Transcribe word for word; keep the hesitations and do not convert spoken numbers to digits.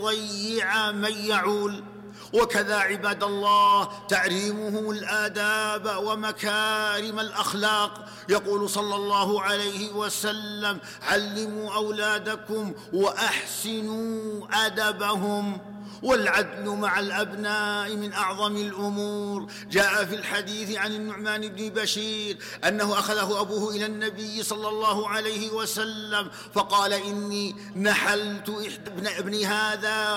يضيع من يعول. وكذا عباد الله تعريمهم الآداب ومكارم الأخلاق. يقول صلى الله عليه وسلم: علموا أولادكم وأحسنوا أدبهم. والعدل مع الأبناء من أعظم الأمور. جاء في الحديث عن النعمان بن بشير أنه أخذه أبوه إلى النبي صلى الله عليه وسلم فقال: إني نحلت ابن ابني هذا